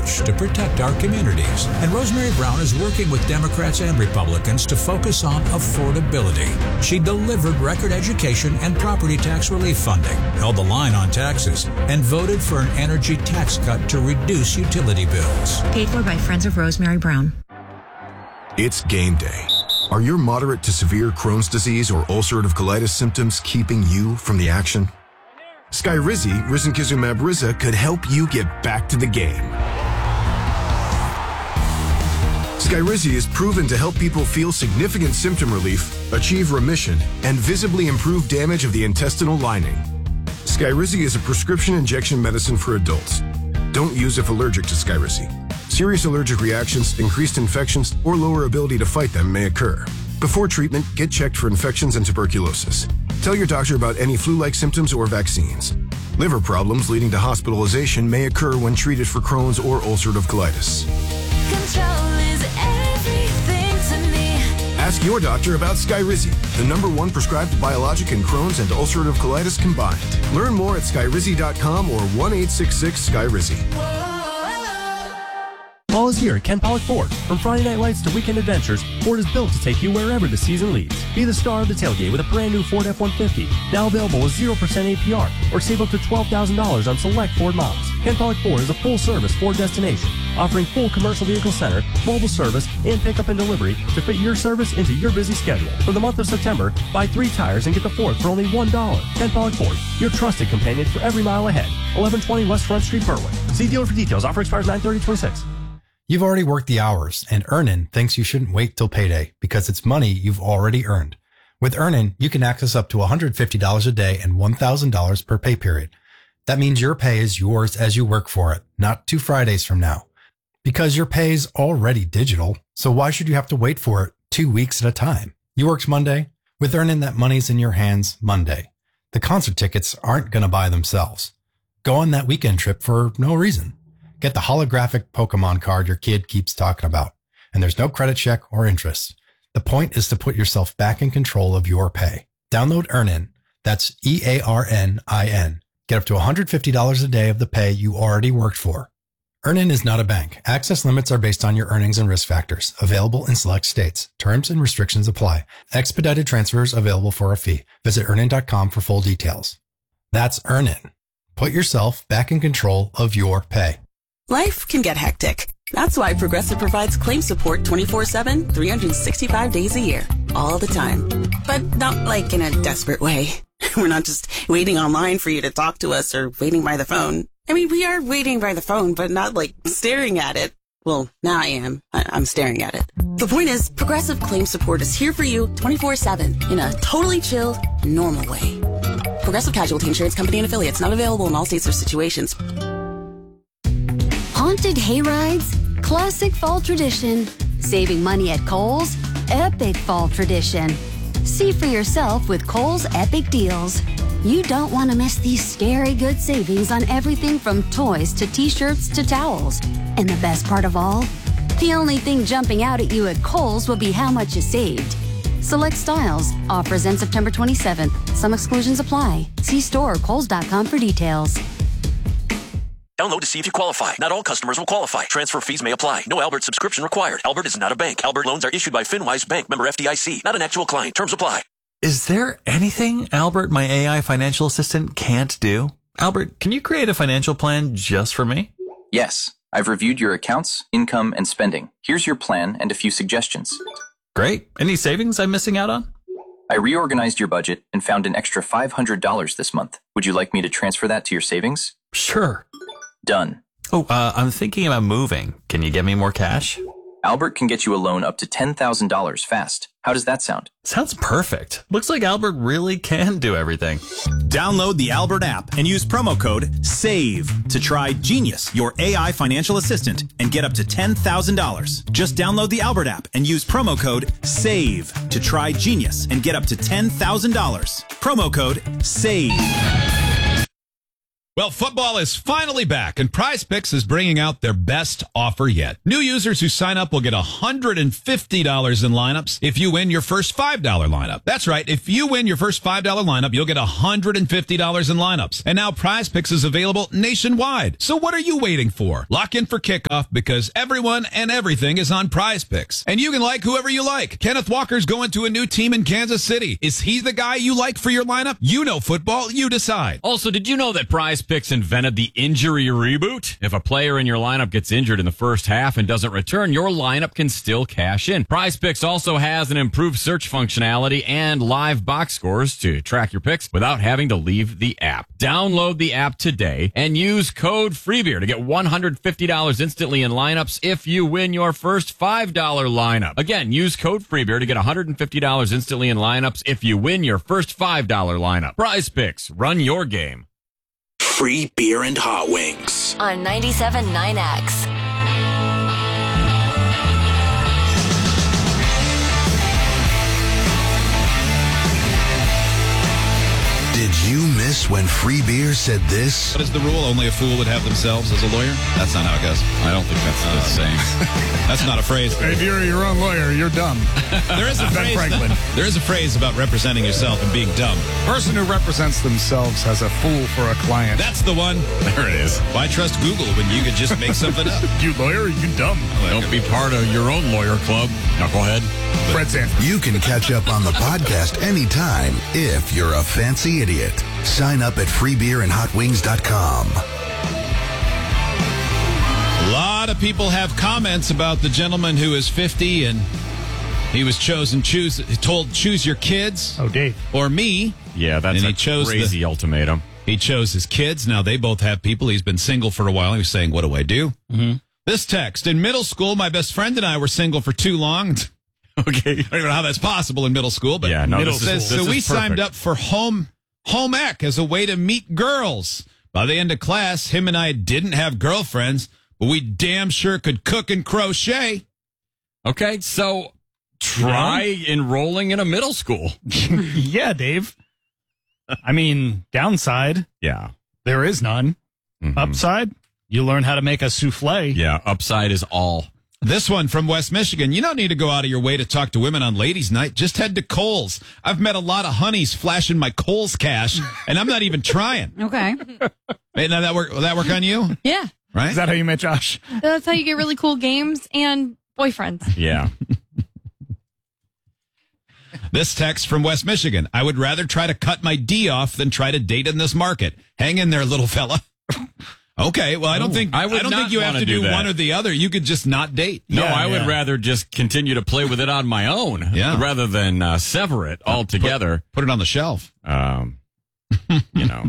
approach to protect our communities. And Rosemary Brown is working with Democrats and Republicans to focus on affordability. She delivered record education and property tax relief funding, held the line on taxes, and voted for an energy tax cut to reduce utility bills. Paid for by Friends of Rosemary Brown. It's game day. Are your moderate to severe Crohn's disease or ulcerative colitis symptoms keeping you from the action? Skyrizi, risankizumab Riza, could help you get back to the game. Skyrizi is proven to help people feel significant symptom relief, achieve remission, and visibly improve damage of the intestinal lining. Skyrizi is a prescription injection medicine for adults. Don't use if allergic to Skyrizi. Serious allergic reactions, increased infections, or lower ability to fight them may occur. Before treatment, get checked for infections and tuberculosis. Tell your doctor about any flu-like symptoms or vaccines. Liver problems leading to hospitalization may occur when treated for Crohn's or ulcerative colitis. Control is everything to me. Ask your doctor about Skyrizi, the #1 prescribed biologic in Crohn's and ulcerative colitis combined. Learn more at skyrizi.com or 1-866-SKYRIZI. Fall is here at Ken Pollock Ford. From Friday night lights to weekend adventures, Ford is built to take you wherever the season leads. Be the star of the tailgate with a brand new Ford F-150. Now available with 0% APR, or save up to $12,000 on select Ford models. Ken Pollock Ford is a full-service Ford destination, offering full commercial vehicle center, mobile service, and pickup and delivery to fit your service into your busy schedule. For the month of September, buy 3 tires and get the 4th for only $1. Ken Pollock Ford, your trusted companion for every mile ahead. 1120 West Front Street, Berwick. See dealer for details. Offer expires 9/30/26. You've already worked the hours, and Earnin thinks you shouldn't wait till payday because it's money you've already earned. With Earnin, you can access up to $150 a day and $1,000 per pay period. That means your pay is yours as you work for it, not 2 Fridays from now. Because your pay is already digital, so why should you have to wait for it 2 weeks at a time? You worked Monday? With Earnin, that money's in your hands Monday. The concert tickets aren't going to buy themselves. Go on that weekend trip for no reason. Get the holographic Pokemon card your kid keeps talking about. And there's no credit check or interest. The point is to put yourself back in control of your pay. Download Earnin. That's EARNIN. Get up to $150 a day of the pay you already worked for. Earnin is not a bank. Access limits are based on your earnings and risk factors. Available in select states. Terms and restrictions apply. Expedited transfers available for a fee. Visit earnin.com for full details. That's Earnin. Put yourself back in control of your pay. Life can get hectic. That's why Progressive provides claim support 24/7, 365 days a year, all the time. But not like in a desperate way. We're not just waiting online for you to talk to us or waiting by the phone. I mean, we are waiting by the phone, but not like staring at it. Well, now I am. I'm staring at it. The point is, Progressive claim support is here for you 24/7 in a totally chill, normal way. Progressive Casualty Insurance Company and Affiliates, not available in all states or situations. Haunted hay rides, classic fall tradition. Saving money at Kohl's, epic fall tradition. See for yourself with Kohl's Epic Deals. You don't want to miss these scary good savings on everything from toys to t-shirts to towels. And the best part of all? The only thing jumping out at you at Kohl's will be how much you saved. Select styles. Offers end September 27th. Some exclusions apply. See store or kohls.com for details. Download to see if you qualify. Not all customers will qualify. Transfer fees may apply. No Albert subscription required. Albert is not a bank. Albert loans are issued by FinWise Bank, member FDIC. Not an actual client. Terms apply. Is there anything Albert, my AI financial assistant, can't do? Albert, can you create a financial plan just for me? Yes. I've reviewed your accounts, income, and spending. Here's your plan and a few suggestions. Great. Any savings I'm missing out on? I reorganized your budget and found an extra $500 this month. Would you like me to transfer that to your savings? Sure. Done. Oh, I'm thinking about moving. Can you get me more cash? Albert can get you a loan up to $10,000 fast. How does that sound? Sounds perfect. Looks like Albert really can do everything. Download the Albert app and use promo code SAVE to try Genius, your AI financial assistant, and get up to $10,000. Just download the Albert app and use promo code SAVE to try Genius and get up to $10,000. Promo code SAVE. Well, football is finally back, and Prize Picks is bringing out their best offer yet. New users who sign up will get $150 in lineups if you win your first $5 lineup. That's right. If you win your first $5 lineup, you'll get $150 in lineups. And now Prize Picks is available nationwide. So what are you waiting for? Lock in for kickoff because everyone and everything is on Prize Picks. And you can like whoever you like. Kenneth Walker's going to a new team in Kansas City. Is he the guy you like for your lineup? You know football. You decide. Also, did you know that Prize Picks invented the injury reboot? If a player in your lineup gets injured in the first half and doesn't return, your lineup can still cash in. Prize Picks also has an improved search functionality and live box scores to track your picks without having to leave the app. Download the app today and use code FREEBEER to get $150 instantly in lineups if you win your first $5 lineup. Again, use code FREEBEER to get $150 instantly in lineups if you win your first $5 lineup. Prize Picks, run your game. Free beer and hot wings. On 97.9X. Did you miss when Free Beer said this? What is the rule? Only a fool would have themselves as a lawyer? That's not how it goes. I don't think that's the same. That's not a phrase. If you're your own lawyer, you're dumb. There is a Ben phrase. Franklin. There is a phrase about representing yourself and being dumb. Person who represents themselves has a fool for a client. That's the one. There it is. Why trust Google when you could just make something up? You lawyer, you dumb. Don't be part of your own lawyer club, knucklehead. Fred Sanford. You can catch up on the podcast anytime if you're a fancy idiot. Sign up at freebeerandhotwings.com. A lot of people have comments about the gentleman who is 50 and he was told choose your kids. Oh, Dave. Or me. Yeah, that's a crazy ultimatum. He chose his kids. Now they both have people. He's been single for a while. He was saying, what do I do? Mm-hmm. This text, in middle school, my best friend and I were single for too long. Okay. I don't even know how that's possible in middle school, but yeah, no, so we signed up for home ec as a way to meet girls. By the end of class, him and I didn't have girlfriends, but we damn sure could cook and crochet. Okay, so try enrolling in a middle school. Yeah, Dave. I mean, downside. Yeah. There is none. Mm-hmm. Upside, you learn how to make a souffle. Yeah, upside is all. This one from West Michigan. You don't need to go out of your way to talk to women on ladies' night. Just head to Kohl's. I've met a lot of honeys flashing my Kohl's cash, and I'm not even trying. Okay. Hey, now will that work on you? Yeah. Right? Is that how you met Josh? That's how you get really cool games and boyfriends. Yeah. This text from West Michigan. I would rather try to cut my D off than try to date in this market. Hang in there, little fella. Okay, well, I don't think you have to do one or the other. You could just not date. No, I would rather just continue to play with it on my own, rather than sever it altogether. Put it on the shelf. You know.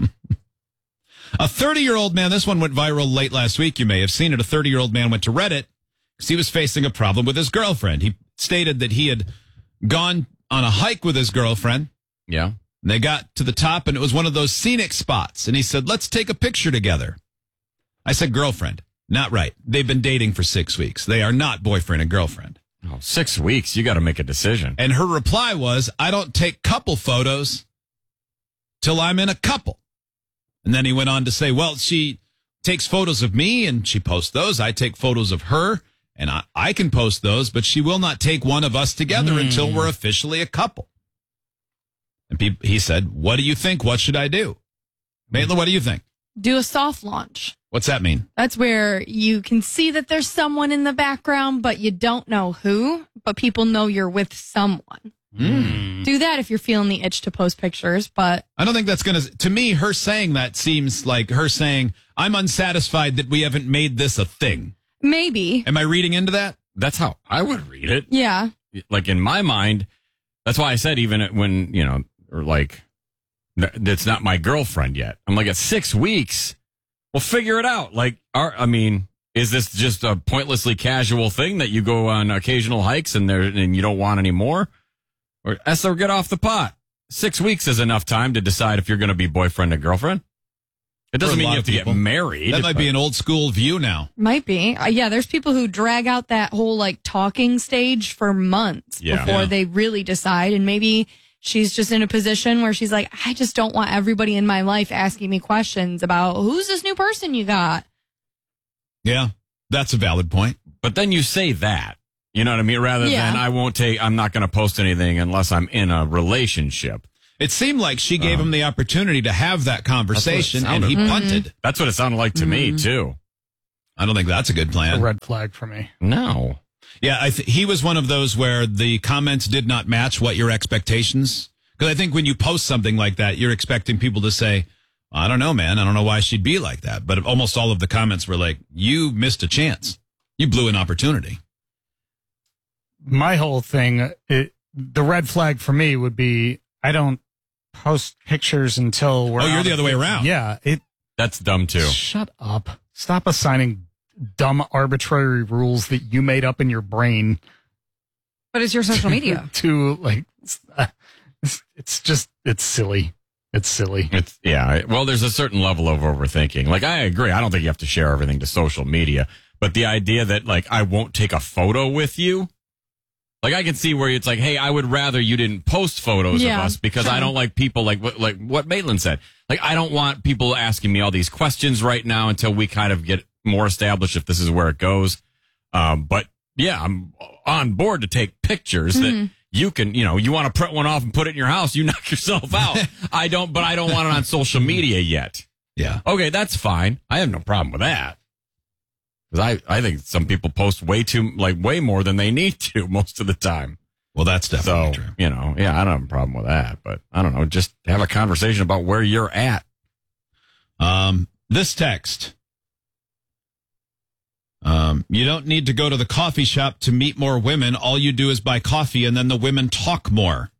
A 30-year-old man, this one went viral late last week. You may have seen it. A 30-year-old man went to Reddit because he was facing a problem with his girlfriend. He stated that he had gone on a hike with his girlfriend. Yeah. And they got to the top, and it was one of those scenic spots. And he said, let's take a picture together. I said girlfriend. Not right. They've been dating for 6 weeks. They are not boyfriend and girlfriend. Oh, 6 weeks. You got to make a decision. And her reply was, I don't take couple photos till I'm in a couple. And then he went on to say, well, she takes photos of me and she posts those. I take photos of her and I can post those, but she will not take one of us together until we're officially a couple. And he said, what do you think? What should I do? Maitland, what do you think? Do a soft launch. What's that mean? That's where you can see that there's someone in the background, but you don't know who, but people know you're with someone. Do that if you're feeling the itch to post pictures, but I don't think that's going to me, her saying that seems like her saying, I'm unsatisfied that we haven't made this a thing. Maybe. Am I reading into that? That's how I would read it. Yeah. Like in my mind, that's why I said even when, or like, that's not my girlfriend yet. I'm like, at 6 weeks, we'll figure it out. Like, is this just a pointlessly casual thing that you go on occasional hikes and you don't want any more? Or get off the pot. 6 weeks is enough time to decide if you're going to be boyfriend and girlfriend. It doesn't mean you have to get married. That might be an old school view now. Might be. Yeah, there's people who drag out that whole talking stage for months before they really decide. And maybe she's just in a position where she's like, I just don't want everybody in my life asking me questions about who's this new person you got. Yeah, that's a valid point. But then you say that, you know what I mean? Rather than I'm not going to post anything unless I'm in a relationship. It seemed like she gave him the opportunity to have that conversation, and he punted. That's what it sounded like to me, too. I don't think that's a good plan. A red flag for me. No. Yeah, he was one of those where the comments did not match what your expectations. Because I think when you post something like that, you're expecting people to say, I don't know, man. I don't know why she'd be like that. But almost all of the comments were like, you missed a chance. You blew an opportunity. My whole thing, the red flag for me would be, I don't post pictures until we're you're the other way around. Yeah. That's dumb, too. Shut up. Stop assigning dumb, arbitrary rules that you made up in your brain. But it's your social media. It's silly. It's silly. Well, there's a certain level of overthinking. Like, I agree. I don't think you have to share everything to social media. But the idea that, like, I won't take a photo with you. Like, I can see where it's like, hey, I would rather you didn't post photos of us because I don't like people like what Maitland said. Like, I don't want people asking me all these questions right now until we kind of get more established if this is where it goes. But yeah, I'm on board to take pictures that you can, you want to print one off and put it in your house. You knock yourself out. I don't want it on social media yet. Yeah. Okay, that's fine. I have no problem with that. Because I think some people post way more than they need to most of the time. Well, that's definitely true. I don't have a problem with that, but I don't know. Just have a conversation about where you're at. This text. You don't need to go to the coffee shop to meet more women. All you do is buy coffee and then the women talk more.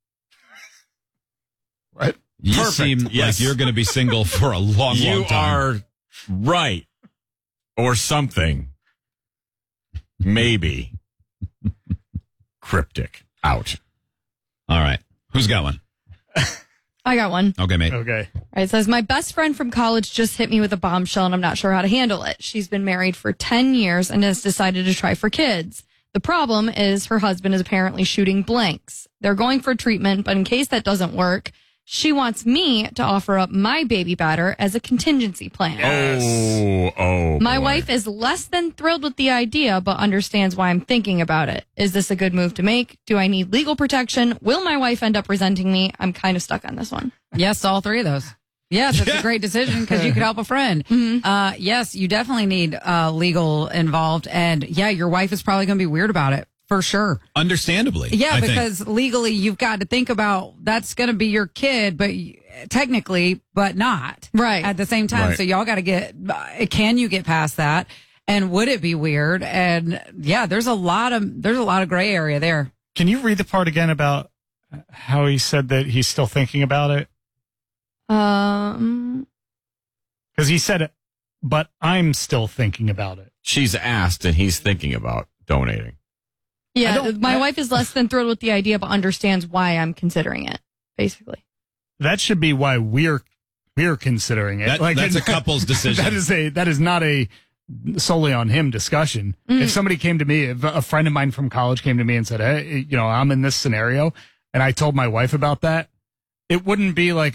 Right. You seem like you're going to be single for a long time. You are right. Or something. Maybe. Cryptic. Out. All right. Who's got one? I got one. Okay, mate. Okay. All right, it says, my best friend from college just hit me with a bombshell and I'm not sure how to handle it. She's been married for 10 years and has decided to try for kids. The problem is her husband is apparently shooting blanks. They're going for treatment, but in case that doesn't work, she wants me to offer up my baby batter as a contingency plan. Oh, my boy. wife is less than thrilled with the idea, but understands why I'm thinking about it. Is this a good move to make? Do I need legal protection? Will my wife end up resenting me? I'm kind of stuck on this one. Yes, all three of those. Yes, it's a great decision because you could help a friend. Yes, you definitely need legal involved. And yeah, your wife is probably going to be weird about it. For sure. Understandably. Yeah, because legally you've got to think about that's going to be your kid, but technically, but not. Right. At the same time. Right. So y'all got to can you get past that? And would it be weird? And yeah, there's a lot of gray area there. Can you read the part again about how he said that he's still thinking about it? Because he said it, but I'm still thinking about it. She's asked and he's thinking about donating. Yeah, my wife is less than thrilled with the idea, but understands why I'm considering it, basically. That should be why we're considering it. That's a couple's decision. That is not a solely on him discussion. If somebody came to me, if a friend of mine from college came to me and said, hey, I'm in this scenario, and I told my wife about that, it wouldn't be like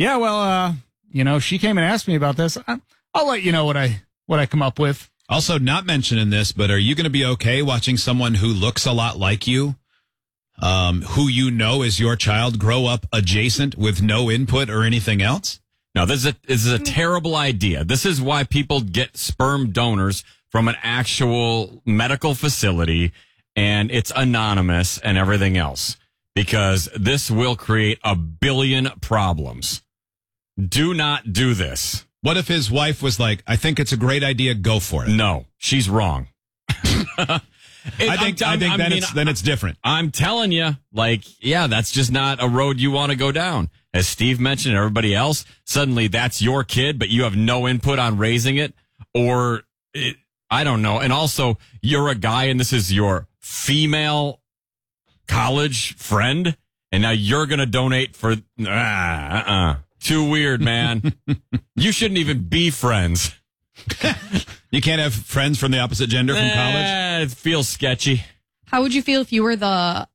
she came and asked me about this. I'll let you know what I come up with. Also, not mentioning this, but are you going to be okay watching someone who looks a lot like you, who you know is your child, grow up adjacent with no input or anything else? No, this is a terrible idea. This is why people get sperm donors from an actual medical facility, and it's anonymous and everything else, because this will create a billion problems. Do not do this. What if his wife was like, I think it's a great idea, go for it? No, she's wrong. I think then it's different. I'm telling you, that's just not a road you want to go down. As Steve mentioned, everybody else, suddenly that's your kid, but you have no input on raising it, I don't know. And also, you're a guy and this is your female college friend, and now you're going to donate for, Too weird, man. You shouldn't even be friends. You can't have friends from the opposite gender from college? It feels sketchy. How would you feel if you were the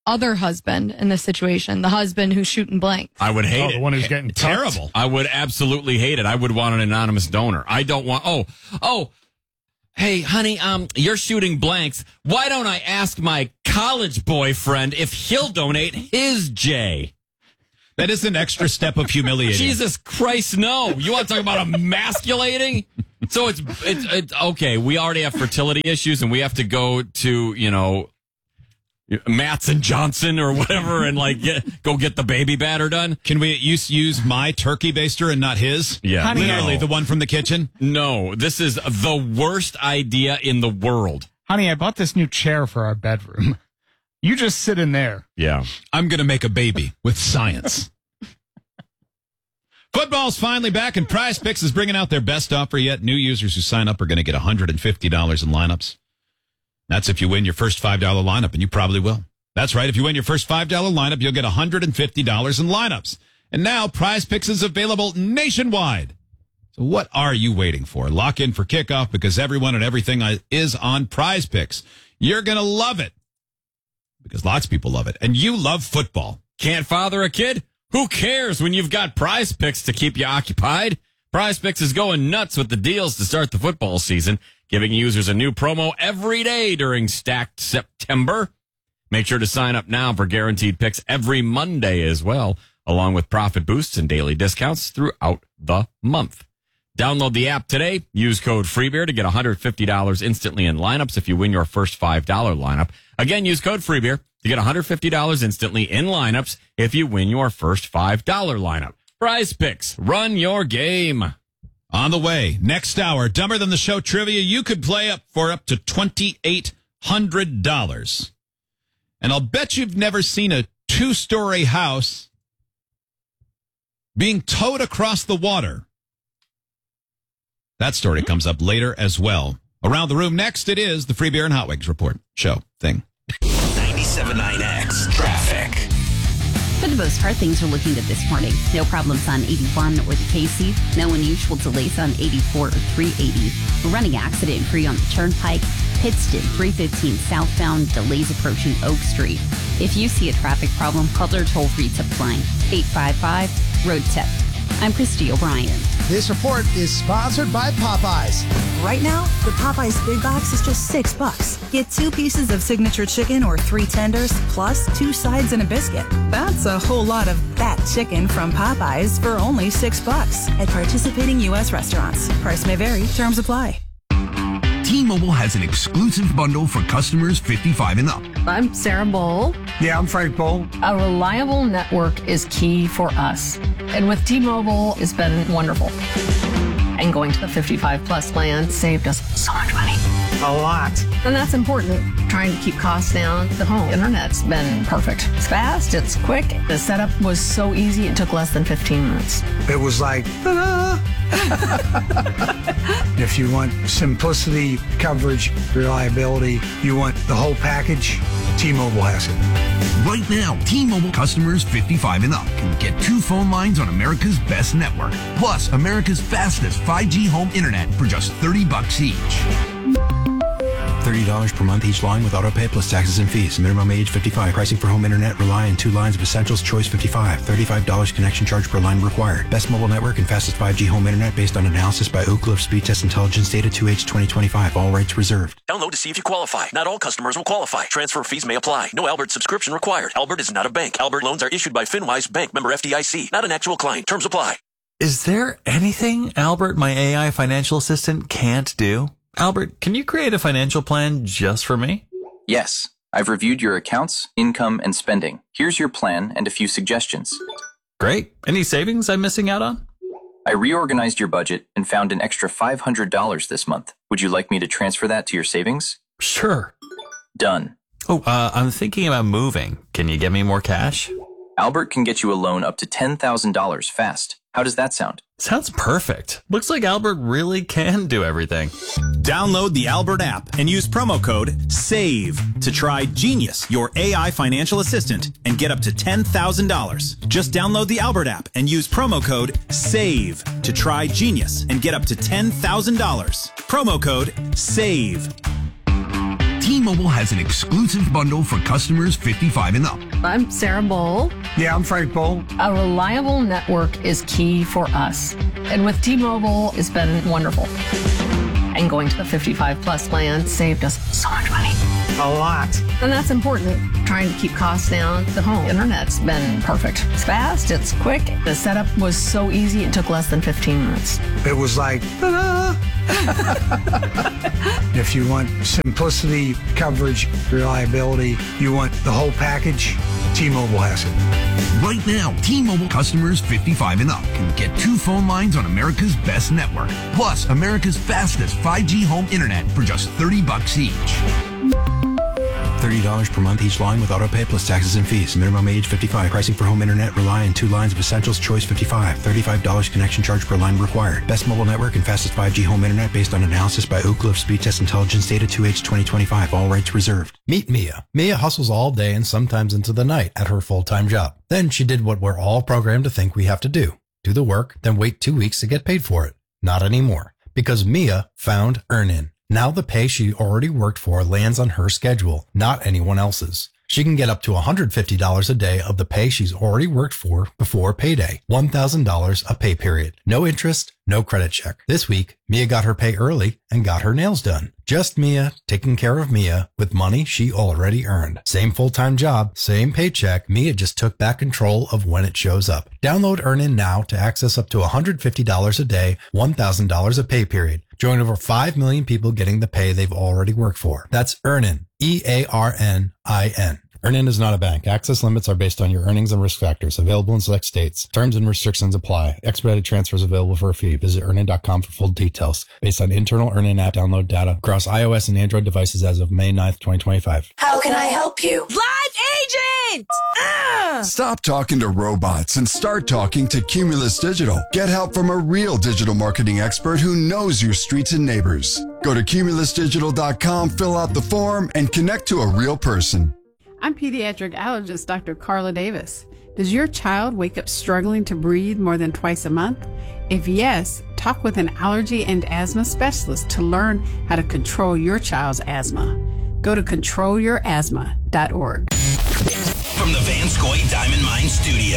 other husband in this situation, the husband who's shooting blanks? I would hate it. The one who's getting terrible. I would absolutely hate it. I would want an anonymous donor. I don't want, hey, honey, you're shooting blanks. Why don't I ask my college boyfriend if he'll donate his J? That is an extra step of humiliating. Jesus Christ, no. You want to talk about emasculating? So it's okay. We already have fertility issues and we have to go to, Matson Johnson or whatever and go get the baby batter done. Can we use my turkey baster and not his? Yeah. Honey, literally the one from the kitchen? No, this is the worst idea in the world. Honey, I bought this new chair for our bedroom. You just sit in there. Yeah. I'm going to make a baby with science. Football's finally back, and Prize Picks is bringing out their best offer yet. New users who sign up are going to get $150 in lineups. That's if you win your first $5 lineup, and you probably will. That's right. If you win your first $5 lineup, you'll get $150 in lineups. And now Prize Picks is available nationwide. So what are you waiting for? Lock in for kickoff because everyone and everything is on Prize Picks. You're going to love it because lots of people love it. And you love football. Can't father a kid? Who cares when you've got Prize Picks to keep you occupied? Prize Picks is going nuts with the deals to start the football season, giving users a new promo every day during Stacked September. Make sure to sign up now for guaranteed picks every Monday as well, along with profit boosts and daily discounts throughout the month. Download the app today. Use code FREEBEER to get $150 instantly in lineups if you win your first $5 lineup. Again, use code FREEBEER to get $150 instantly in lineups if you win your first $5 lineup. Prize Picks, run your game. On the way, next hour, Dumber Than the Show trivia. You could play up to $2,800. And I'll bet you've never seen a 2-story house being towed across the water. That story comes up later as well. Around the room next, it is the Free Beer and Hot Wings report show thing. 97.9X Traffic. For the most part, things are looking good this morning. No problems on 81 or the Casey. No unusual delays on 84 or 380. We're running accident-free on the Turnpike. Pittston 315 southbound. Delays approaching Oak Street. If you see a traffic problem, call their toll-free tip line, 855-ROAD-TIP. I'm Christy O'Brien. This report is sponsored by Popeyes. Right now, the Popeyes Big Box is just $6. Get 2 pieces of signature chicken or 3 tenders, plus 2 sides and a biscuit. That's a whole lot of that chicken from Popeyes for only $6 at participating U.S. restaurants. Price may vary. Terms apply. T-Mobile has an exclusive bundle for customers 55 and up. I'm Sarah Bowl. Yeah, I'm Frank Bowl. A reliable network is key for us. And with T-Mobile, it's been wonderful. And going to the 55 plus plan saved us so much money. A lot. And that's important. Trying to keep costs down. The home internet's been perfect. It's fast, it's quick. The setup was so easy, it took less than 15 minutes. It was like, ta-da! If you want simplicity, coverage, reliability, you want the whole package, T-Mobile has it. Right now, T-Mobile customers 55 and up can get 2 phone lines on America's best network, plus America's fastest 5G home internet for just $30 each. $30 per month each line with autopay plus taxes and fees. Minimum age 55. Pricing for home internet rely on 2 lines of Essentials Choice 55. $35 connection charge per line required. Best mobile network and fastest 5G home internet based on analysis by Oak Cliff Speed Test Intelligence data 2H 2025. All rights reserved. Download to see if you qualify. Not all customers will qualify. Transfer fees may apply. No Albert subscription required. Albert is not a bank. Albert loans are issued by FinWise Bank, member FDIC. Not an actual client. Terms apply. Is there anything Albert, my AI financial assistant, can't do? Albert, can you create a financial plan just for me? Yes. I've reviewed your accounts, income, and spending. Here's your plan and a few suggestions. Great. Any savings I'm missing out on? I reorganized your budget and found an extra $500 this month. Would you like me to transfer that to your savings? Sure. Done. Oh, I'm thinking about moving. Can you get me more cash? Albert can get you a loan up to $10,000 fast. How does that sound? Sounds perfect. Looks like Albert really can do everything. Download the Albert app and use promo code SAVE to try Genius, your AI financial assistant, and get up to $10,000. Just download the Albert app and use promo code SAVE to try Genius and get up to $10,000. Promo code SAVE. T-Mobile has an exclusive bundle for customers 55 and up. I'm Sarah Bowl. Yeah, I'm Frank Bowl. A reliable network is key for us. And with T-Mobile, it's been wonderful. And going to the 55 plus plan saved us so much money. A lot. And that's important. Trying to keep costs down. The home internet's been perfect. It's fast, it's quick. The setup was so easy, it took less than 15 minutes. It was like, ta-da! If you want simplicity, coverage, reliability, you want the whole package, T-Mobile has it. Right now, T-Mobile customers 55 and up can get 2 phone lines on America's best network. Plus, America's fastest 5G home internet for just $30 each. $30 per month each line with auto pay plus taxes and fees. Minimum age 55. Pricing for home internet rely on 2 lines of Essentials Choice 55. $35 connection charge per line required. Best mobile network and fastest 5G home internet based on analysis by Oak Cliff Speed Test Intelligence Data 2H 2025. All rights reserved. Meet Mia. Mia hustles all day and sometimes into the night at her full-time job. Then she did what we're all programmed to think we have to do. Do the work, then wait 2 weeks to get paid for it. Not anymore. Because Mia found Earnin. Now the pay she already worked for lands on her schedule, not anyone else's. She can get up to $150 a day of the pay she's already worked for before payday. $1,000 a pay period. No interest, no credit check. This week, Mia got her pay early and got her nails done. Just Mia taking care of Mia with money she already earned. Same full-time job, same paycheck. Mia just took back control of when it shows up. Download Earnin now to access up to $150 a day, $1,000 a pay period. Join over 5 million people getting the pay they've already worked for. That's Earnin. EARNIN. Earnin is not a bank. Access limits are based on your earnings and risk factors. Available in select states. Terms and restrictions apply. Expedited transfers available for a fee. Visit Earnin.com for full details. Based on internal Earnin app download data across iOS and Android devices as of May 9th, 2025. How can I help you? Live agent! Stop talking to robots and start talking to Cumulus Digital. Get help from a real digital marketing expert who knows your streets and neighbors. Go to cumulusdigital.com, fill out the form, and connect to a real person. I'm pediatric allergist Dr. Carla Davis. Does your child wake up struggling to breathe more than twice a month? If yes, talk with an allergy and asthma specialist to learn how to control your child's asthma. Go to controlyourasthma.org. From the Vanscoy Diamond Mine Studio,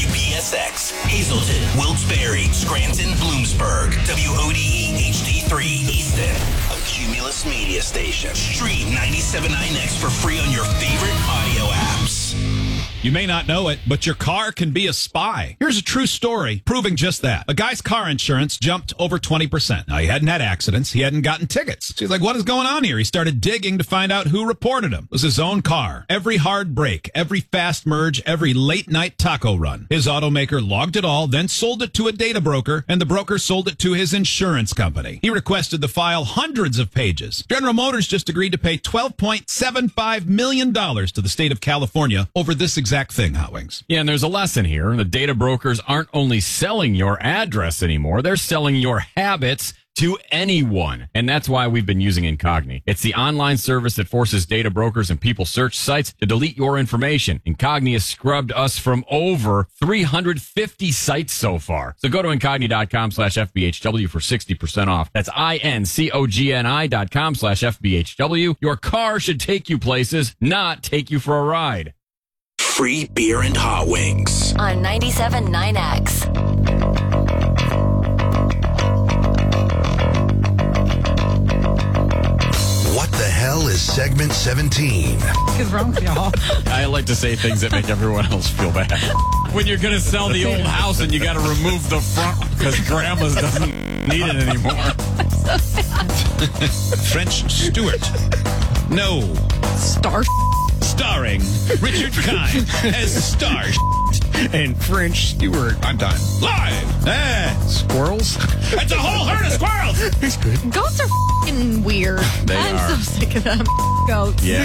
WPSX, Hazleton, Wilkes-Barre, Scranton, Bloomsburg, WODE HD3, Easton, a Cumulus media station. Stream 97.9X for free on your favorite audio apps. You may not know it, but your car can be a spy. Here's a true story proving just that. A guy's car insurance jumped over 20%. Now, he hadn't had accidents. He hadn't gotten tickets. So he's like, what is going on here? He started digging to find out who reported him. It was his own car. Every hard break, every fast merge, every late night taco run. His automaker logged it all, then sold it to a data broker, and the broker sold it to his insurance company. He requested the file hundreds of pages. General Motors just agreed to pay $12.75 million to the state of California over this exact thing, Hot Wings. Yeah, and there's a lesson here. The data brokers aren't only selling your address anymore, they're selling your habits to anyone. And that's why we've been using Incogni. It's the online service that forces data brokers and people search sites to delete your information. Incogni has scrubbed us from over 350 sites so far. So go to Incogni.com/FBHW for 60% off. That's INCOGNI.com/FBHW. Your car should take you places, not take you for a ride. Free beer and hot wings. On 97.9X. What the hell is segment 17? What's wrong with y'all? I like to say things that make everyone else feel bad. When you're going to sell the old house and you got to remove the front because grandma's doesn't need it anymore. French Stewart. No. Starring Richard Kind as Star and French Stewart. I'm done. Live. Squirrels? It's a whole herd of squirrels. He's good. Goats are f***ing weird. They I'm are. so sick of them goats. Yeah.